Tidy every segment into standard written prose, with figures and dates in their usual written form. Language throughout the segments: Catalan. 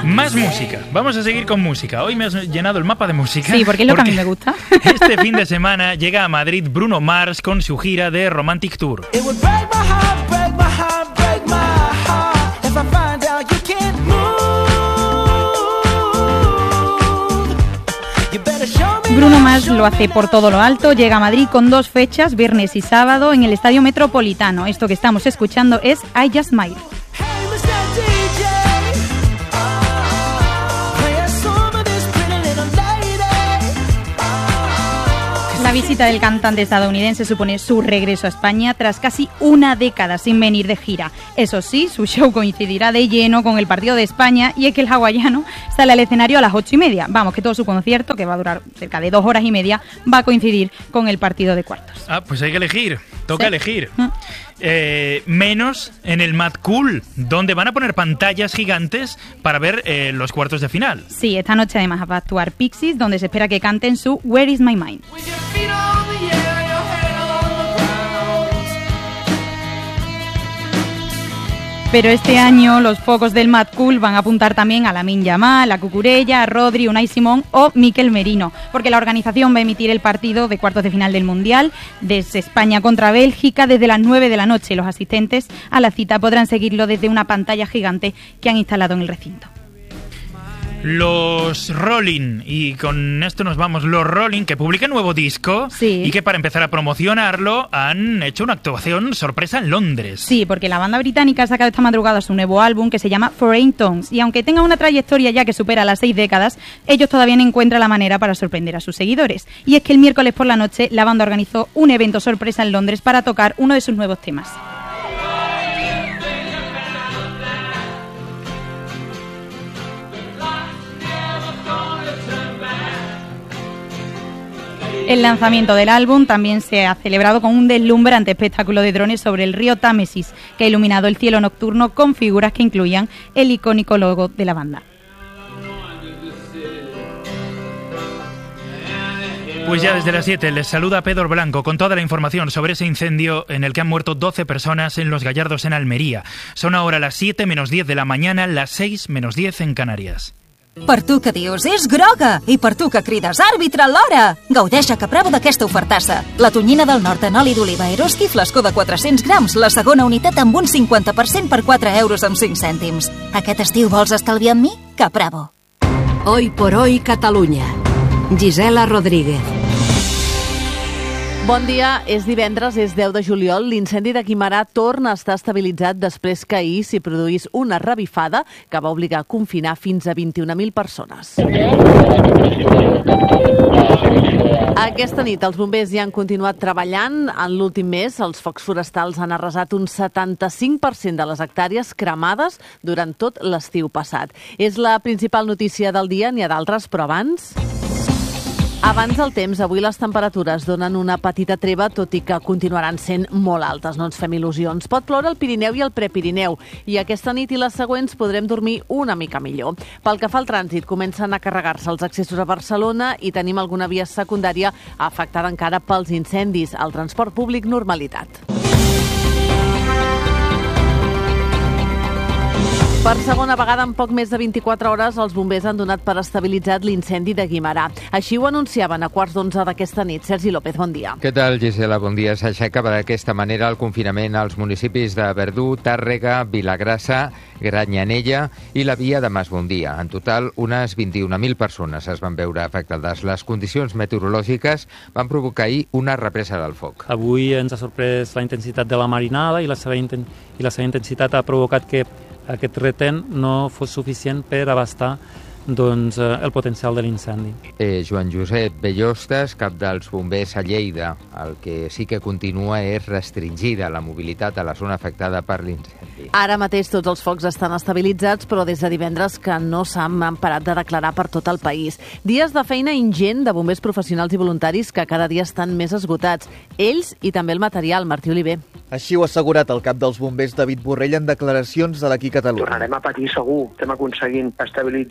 Más música. Vamos a seguir con música. Hoy me has llenado el mapa de música. Sí, porque es lo que a mí me gusta. Este fin de semana llega a Madrid Bruno Mars con su gira de Romantic Tour. Bruno Mars lo hace por todo lo alto, llega a Madrid con 2 fechas, viernes y sábado, en el Estadio Metropolitano. Esto que estamos escuchando es I Just Smile. La visita del cantante estadounidense supone su regreso a España tras casi una década sin venir de gira. Eso sí, su show coincidirá de lleno con el partido de España, y es que el hawaiano sale al escenario a las 8:30. Vamos, que todo su concierto, que va a durar cerca de 2 horas y media, va a coincidir con el partido de cuartos. Ah, pues hay que elegir, toca elegir. Menos en el Mad Cool, donde van a poner pantallas gigantes para ver los cuartos de final. Sí, esta noche además va a actuar Pixies, donde se espera que canten su Where Is My Mind. Pero este año los focos del Mad Cool van a apuntar también a Lamine Yamal, a Cucurella, a Rodri, Unai Simón o Mikel Merino, porque la organización va a emitir el partido de cuartos de final del Mundial desde España contra Bélgica desde las 9 de la noche. Los asistentes a la cita podrán seguirlo desde una pantalla gigante que han instalado en el recinto. Los Rolling, y con esto nos vamos, los Rolling, que publican nuevo disco, sí, y que para empezar a promocionarlo han hecho una actuación sorpresa en Londres. Sí, porque la banda británica ha sacado esta madrugada su nuevo álbum que se llama Foreign Tongues, y aunque tenga una trayectoria ya que supera las 6 décadas, ellos todavía no encuentran la manera para sorprender a sus seguidores. Y es que el miércoles por la noche la banda organizó un evento sorpresa en Londres para tocar uno de sus nuevos temas. El lanzamiento del álbum también se ha celebrado con un deslumbrante espectáculo de drones sobre el río Támesis, que ha iluminado el cielo nocturno con figuras que incluían el icónico logo de la banda. Pues ya desde las 7 les saluda Pedro Blanco con toda la información sobre ese incendio en el que han muerto 12 personas en Los Gallardos, en Almería. Son ahora las 7 menos 10 de la mañana, las 6 menos 10 en Canarias. Per tu que dius, és groga! I per tu que crides, àrbitre, l'hora! Gaudeix a Capravo d'aquesta ofertassa. La tonyina del nord en oli d'oliva Eroski, flascó de 400 grams, la segona unitat amb un 50% per 4 euros amb 5 cèntims. Aquest estiu vols estalviar amb mi? Capravo. Hoy por hoy Catalunya. Gisela Rodríguez. Bon dia, és divendres, és 10 de juliol. L'incendi de Guimerà torna a estar estabilitzat després que ahir s'hi produís una revifada que va obligar a confinar fins a 21.000 persones. Aquesta nit els bombers ja han continuat treballant. En l'últim mes, els focs forestals han arrasat un 75% de les hectàrees cremades durant tot l'estiu passat. És la principal notícia del dia, n'hi ha d'altres, però abans del temps, avui les temperatures donen una petita treva, tot i que continuaran sent molt altes, no ens fem il·lusions. Pot ploure al Pirineu i al Prepirineu, i aquesta nit i les següents podrem dormir una mica millor. Pel que fa al trànsit, comencen a carregar-se els accessos a Barcelona i tenim alguna via secundària afectada encara pels incendis. El transport públic, normalitat. Per segona vegada en poc més de 24 hores, els bombers han donat per estabilitzat l'incendi de Guimerà. Així ho anunciaven a 11:15 d'aquesta nit. Sergi López, bon dia. Què tal, Gisela? Bon dia. S'aixecava d'aquesta manera el confinament als municipis de Verdú, Tàrrega, Vilagrassa, Granyanella i la via de Masbondia. En total, unes 21.000 persones es van veure afectades. Les condicions meteorològiques van provocar ahir una represa del foc. Avui ens ha sorprès la intensitat de la marinada i la seva intensitat ha provocat que aquest retén no fos suficient per abastar el potencial de l'incendi. Joan Josep Bellostes, cap dels bombers a Lleida. El que sí que continua és restringida la mobilitat a la zona afectada per l'incendi. Ara mateix tots els focs estan estabilitzats, però des de divendres que no s'han parat de declarar per tot el país. Dies de feina ingent de bombers professionals i voluntaris que cada dia estan més esgotats. Ells i també el material. Martí Oliver. Així ho ha assegurat el cap dels bombers David Borrell en declaracions de l'Aqui Catalunya. Tornarem a patir segur. Estem aconseguint estabilitzar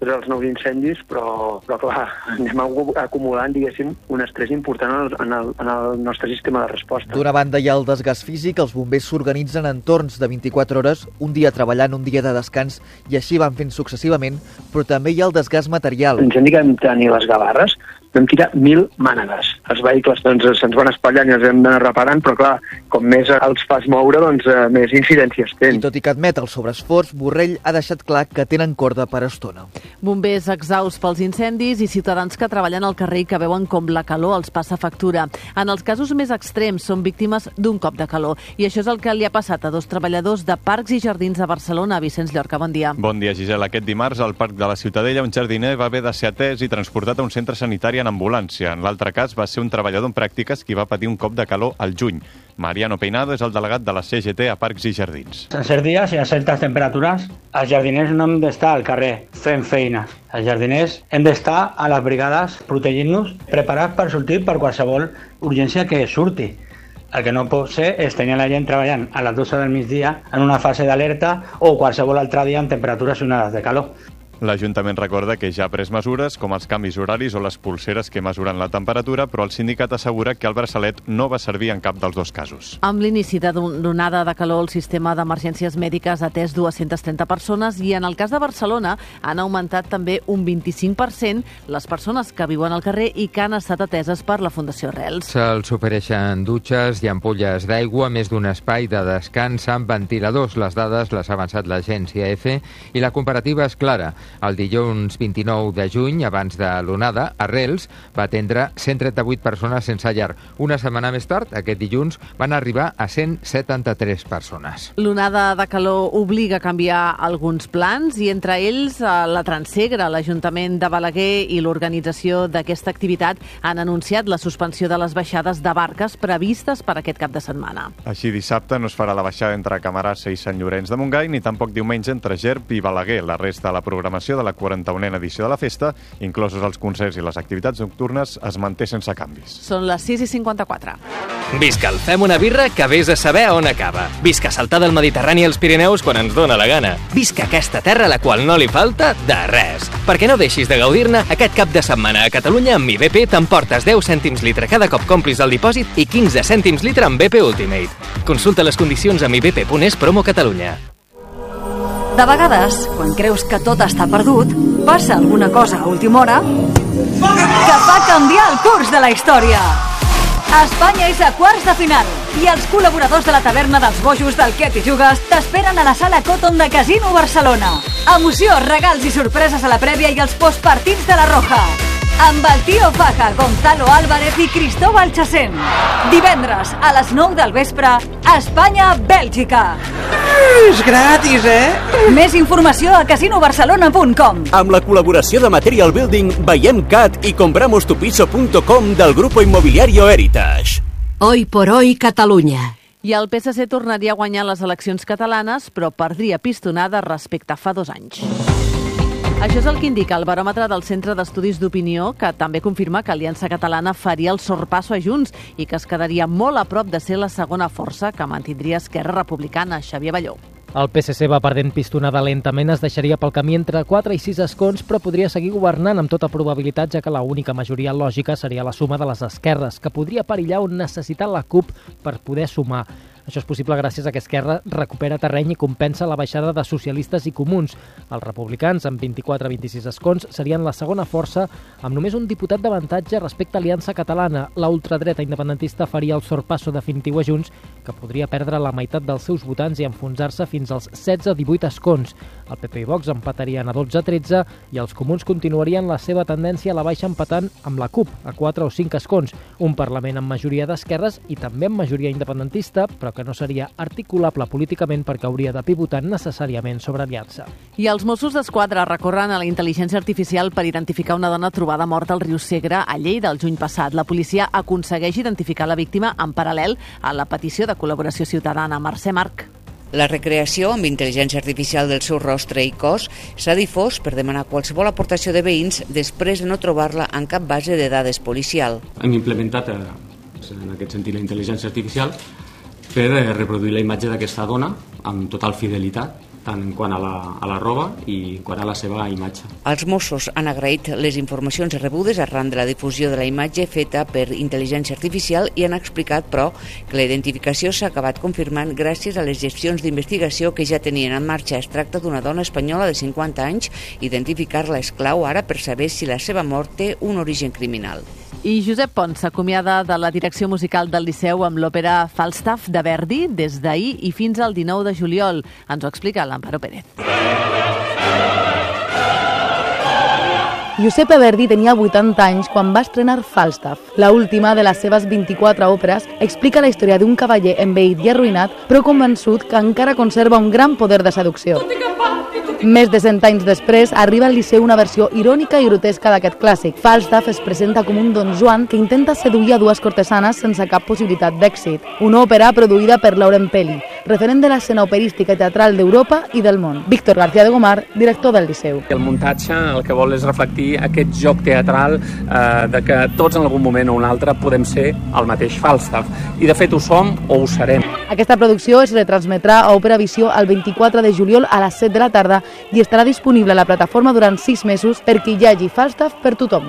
després els nous incendis, però clar, anem acumulant, diguéssim, un estrès important en el nostre sistema de resposta. D'una banda hi ha el desgast físic, els bombers s'organitzen en torns de 24 hores, un dia treballant, un dia de descans, i així van fent successivament, però també hi ha el desgast material. L'incendi que vam tenir les Gavarres, vam tirar 1.000 mànegues. Els vehicles se'ns van espatllant i els hem d'anar reparant, però clar, com més els fas moure, més incidències tenen. I tot i que admet el sobreesforç, Borrell ha deixat clar que tenen corda per estona. Bombers exhausts pels incendis i ciutadans que treballen al carrer i que veuen com la calor els passa factura. En els casos més extrems són víctimes d'un cop de calor. I això és el que li ha passat a 2 treballadors de Parcs i Jardins de Barcelona. Vicenç Llorca, bon dia. Bon dia, Gisela. Aquest dimarts, al Parc de la Ciutadella, un jardiner va haver de ser atès i transportat a un centre sanitari en ambulància. En l'altre cas, va ser un treballador en pràctiques qui va patir un cop de calor al juny. Mariano Peinado és el delegat de la CGT a Parcs i Jardins. En certs dies i a certes temperatures, els jardiners no hem d'estar al carrer fent feines. Els jardiners hem d'estar a les brigades protegint-nos, preparats per sortir per qualsevol urgència que surti. El que no pot ser és tenir la gent treballant a les 12 del migdia en una fase d'alerta o qualsevol altre dia amb temperatures onades de calor. L'Ajuntament recorda que ja ha pres mesures com els canvis horaris o les pulseres que mesuren la temperatura, però el sindicat assegura que el braçalet no va servir en cap dels 2 casos. Amb l'inici de l'onada de calor, el sistema d'emergències mèdiques ha atès 230 persones i en el cas de Barcelona han augmentat també un 25% les persones que viuen al carrer i que han estat ateses per la Fundació Arrels. Se'ls ofereixen dutxes i ampolles d'aigua, més d'un espai de descans amb ventiladors. Les dades les ha avançat l'agència EFE i la comparativa és clara. El dilluns 29 de juny, abans de l'onada, Arrels va atendre 138 persones sense llar. Una setmana més tard, aquest dilluns, van arribar a 173 persones. L'onada de calor obliga a canviar alguns plans i entre ells la Transsegre, l'Ajuntament de Balaguer i l'organització d'aquesta activitat han anunciat la suspensió de les baixades de barques previstes per aquest cap de setmana. Així, dissabte no es farà la baixada entre Camarasa i Sant Llorenç de Montgai ni tampoc diumenge entre Gerb i Balaguer. La resta de la programació de la 41a edició de la festa, inclosos els concerts i les activitats nocturnes, es manté sense canvis. Són les 6:54. Visca el Fem una birra que vés a saber on acaba. Visca saltar del Mediterrani als Pirineus quan ens dóna la gana. Visca aquesta terra a la qual no li falta de res. Perquè no deixis de gaudir-ne, aquest cap de setmana a Catalunya amb mi BP t'emportes 10 cèntims litre cada cop complis el dipòsit i 15 cèntims litre amb BP Ultimate. Consulta les condicions a mibp.es promo Catalunya. De vegades, quan creus que tot està perdut, passa alguna cosa a última hora que fa canviar el curs de la història. Espanya és a quarts de final i els col·laboradors de la taverna dels bojos del Què t'hi jugues t'esperen a la sala Cotton de Casino Barcelona. Emoció, regals i sorpreses a la prèvia i els postpartits de la Roja. Amb el Tío Faja, Gonzalo Álvarez i Cristóbal Chasén. Divendres, a les 9 del vespre, Espanya-Bèlgica. És gratis, Més informació a casinobarcelona.com. Amb la col·laboració de Material Building, Veiem Cat i compramostupiso.com del Grupo Inmobiliario Heritage. Hoy por hoy, Catalunya. I el PSC tornaria a guanyar les eleccions catalanes, però perdria pistonada respecte a fa 2 anys. Això és el que indica el baròmetre del Centre d'Estudis d'Opinió, que també confirma que Aliança Catalana faria el sorpasso a Junts i que es quedaria molt a prop de ser la segona força que mantindria Esquerra Republicana. Xavier Balló. El PSC va perdent pistonada lentament, es deixaria pel camí entre 4 i 6 escons, però podria seguir governant amb tota probabilitat, ja que l'única majoria lògica seria la suma de les esquerres, que podria perillar on necessita la CUP per poder sumar. Això és possible gràcies a que Esquerra recupera terreny i compensa la baixada de socialistes i comuns. Els republicans, amb 24-26 escons, serien la segona força, amb només un diputat d'avantatge respecte a Aliança Catalana. La ultradreta independentista faria el sorpasso definitiu a Junts, que podria perdre la meitat dels seus votants i enfonsar-se fins als 16-18 escons. El PP i Vox empatarien a 12-13 i els comuns continuarien la seva tendència a la baixa empatant amb la CUP, a 4 o 5 escons. Un Parlament amb majoria d'esquerres i també amb majoria independentista, però que no seria articulable políticament perquè hauria de pivotar necessàriament sobre Aliança. I els Mossos d'Esquadra recorren a la intel·ligència artificial per identificar una dona trobada morta al riu Segre a Lleida el juny passat. La policia aconsegueix identificar la víctima en paral·lel a la petició de col·laboració ciutadana. Mercè Marc. La recreació amb intel·ligència artificial del seu rostre i cos s'ha difós per demanar qualsevol aportació de veïns després de no trobar-la en cap base de dades policial. Hem implementat en aquest sentit la intel·ligència artificial per reproduir la imatge d'aquesta dona amb total fidelitat tant en quant a la roba i en quant a la seva imatge. Els Mossos han agraït les informacions rebudes arran de la difusió de la imatge feta per intel·ligència artificial i han explicat, però, que la identificació s'ha acabat confirmant gràcies a les gestions d'investigació que ja tenien en marxa. Es tracta d'una dona espanyola de 50 anys. Identificar-la és clau ara per saber si la seva mort té un origen criminal. I Josep Pons s'acomiada de la direcció musical del Liceu amb l'òpera Falstaff de Verdi des d'ahir i fins al 19 de juliol. Ens ho explica l'Amparo Pérez. Giuseppe Verdi tenia 80 anys quan va estrenar Falstaff. La última de les seves 24 òperes explica la història d'un cavaller envellit i arruïnat, però convençut que encara conserva un gran poder de seducció. Més de 100 anys després, arriba al Liceu una versió irònica i grotesca d'aquest clàssic. Falstaff es presenta com un Don Juan que intenta seduir a dues cortesanes sense cap possibilitat d'èxit. Una òpera produïda per Laurent Pelli, referent de l'escena operística i teatral d'Europa i del món. Víctor García de Gomar, director del Liceu. El muntatge el que vol és reflectir aquest joc teatral de que tots en algun moment o un altre podem ser el mateix Falstaff. I de fet ho som o ho serem. Aquesta producció es retransmetrà a Òpera Visió el 24 de juliol a les 7 de la tarda i estarà disponible a la plataforma durant 6 mesos per qui hi hagi Falstaff per tothom.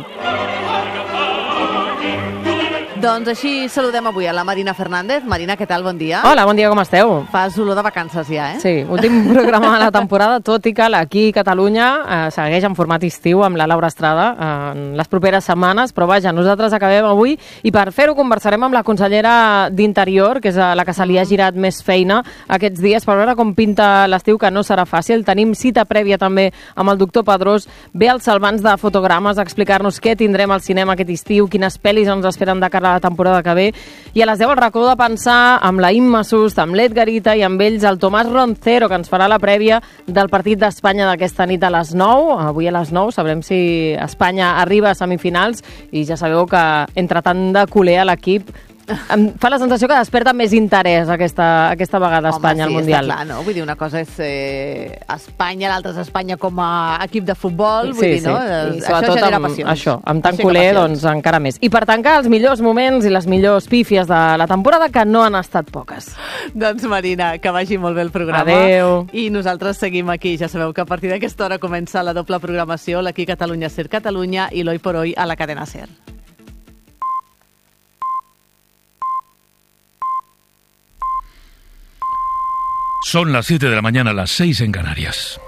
Doncs així saludem avui a la Marina Fernández. Marina, què tal? Bon dia. Hola, bon dia, com esteu? Fas olor de vacances ja, eh? Sí, últim programa de la temporada, tot i que l'Aquí Catalunya segueix en format estiu amb la Laura Estrada en les properes setmanes, però vaja, nosaltres acabem avui i per fer-ho conversarem amb la consellera d'Interior, que és la que se li ha girat més feina aquests dies, per veure com pinta l'estiu, que no serà fàcil. Tenim cita prèvia també amb el doctor Pedrós, ve als Salvants de Fotogrames a explicar-nos què tindrem al cinema aquest estiu, quines pel·lis ens esperen de cara a la temporada que ve, i a les 10 el racó de pensar amb la Imma Sust, amb l'Edgar Ita i amb ells el Tomàs Roncero, que ens farà la prèvia del partit d'Espanya d'aquesta nit a les 9. Avui a les 9 sabrem si Espanya arriba a semifinals i ja sabeu que entre tant de culer a l'equip em fa la sensació que desperta més interès aquesta vegada Espanya al Mundial. Home, sí, està clar, no? Vull dir, una cosa és Espanya, l'altra és Espanya com a equip de futbol, vull dir, no? I sobretot amb tant culer, doncs encara més. I per tancar els millors moments i les millors pífies de la temporada, que no han estat poques. Doncs Marina, que vagi molt bé el programa. Adéu. I nosaltres seguim aquí. Ja sabeu que a partir d'aquesta hora comença la doble programació, l'Aquí Catalunya Ser Catalunya i l'Hoy por Hoy a la cadena Ser. Son las 7 de la mañana, las 6 en Canarias.